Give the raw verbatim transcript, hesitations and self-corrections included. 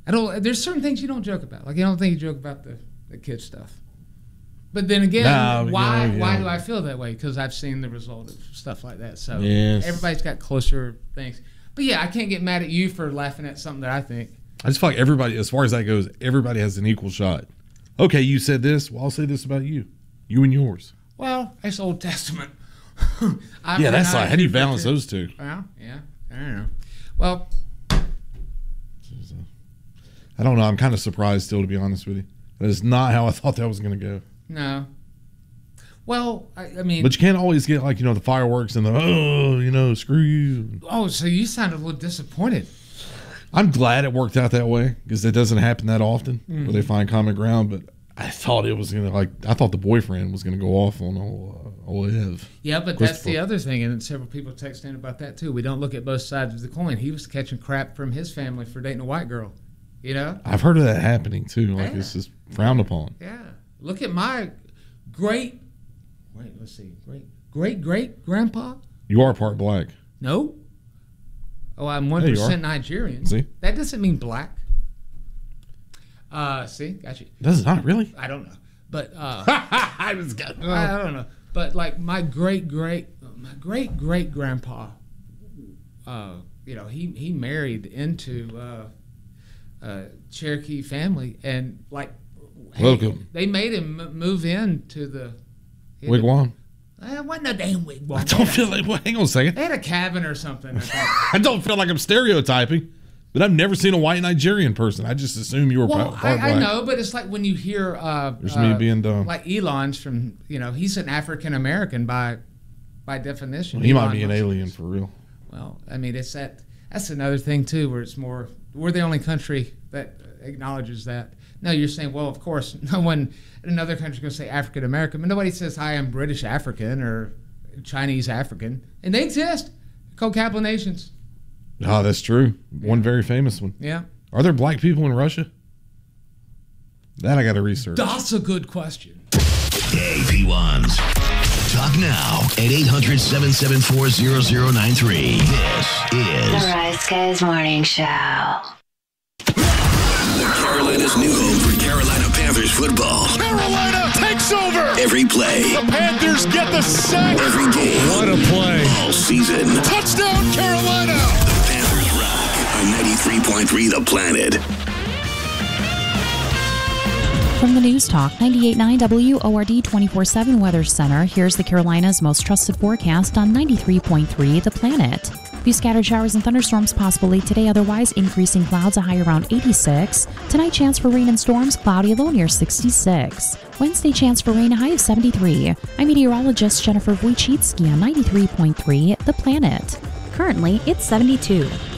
I don't. There's certain things you don't joke about. Like, I don't think you joke about the, the kid stuff. But then again, no, why yeah, yeah. why do I feel that way? Because I've seen the result of stuff like that. So yes. everybody's got closer things. But yeah, I can't get mad at you for laughing at something that I think. I just feel like everybody, as far as that goes, everybody has an equal shot. Okay, you said this. Well, I'll say this about you. You and yours. Well, it's Old Testament. Yeah, that's like, how do you balance those two? Well, yeah, I don't know. Well, I don't know. I'm kind of surprised still, to be honest with you. That is not how I thought that was going to go. No. Well, I, I mean. But you can't always get, like, you know, the fireworks and the, oh, you know, screw you. Oh, so you sounded a little disappointed. I'm glad it worked out that way because it doesn't happen that often mm-hmm. where they find common ground. But I thought it was going to, like, I thought the boyfriend was going to go off on old, uh, old Ev. Yeah, but that's the other thing. And several people text in about that, too. We don't look at both sides of the coin. He was catching crap from his family for dating a white girl. You know? I've heard of that happening, too. Like, yeah. it's just frowned upon. Yeah. Look at my great, wait, let's see, great, great, great grandpa. You are part black. No. Oh, I'm one percent Nigerian. See? That doesn't mean black. Uh, see? Got you. Does it not really? I don't know. But, uh, I was got, uh, I, I don't know. But, like, my great, great, my great, great grandpa, uh, you know, he, he married into, uh, uh, Cherokee family, and like, hey, welcome. They made him m- move into the wigwam. It wasn't a damn wigwam. I don't feel like. Well, hang on a second. They had a cabin or something. I, I don't feel like I'm stereotyping, but I've never seen a white Nigerian person. I just assume you were well, part I, black. I know, but it's like when you hear uh, there's uh, me being dumb. Like Elon's from, you know, he's an African American by by definition. Well, he Elon might be an Musk. alien for real. Well, I mean, it's that. That's another thing too, where it's more. We're the only country that acknowledges that. No, you're saying, well, of course, no one in another country is going to say African American, but nobody says, hi, I'm British African or Chinese African. And they exist. Called Kaplan Nations. Oh, that's true. One very famous one. Yeah. Are there black people in Russia? That I got to research. That's a good question. Hey, P ones. Talk now at eight hundred, seven seven four, zero zero nine three. This is The Rise Guys Morning Show. Carolina's new home for Carolina Panthers football. Carolina takes over. Every play. The Panthers get the sack. Every game. What a play. All season. Touchdown, Carolina. The Panthers rock on ninety-three point three The Planet. From the News Talk ninety-eight point nine W O R D twenty-four seven Weather Center, here's the Carolinas' most trusted forecast on ninety-three point three The Planet. A few scattered showers and thunderstorms possible late today, otherwise increasing clouds, a high around eighty-six. Tonight, chance for rain and storms, cloudy, low near sixty-six. Wednesday, chance for rain, a high of seventy-three. I'm meteorologist Jennifer Wojcicki on ninety-three point three The Planet. Currently, it's seventy-two.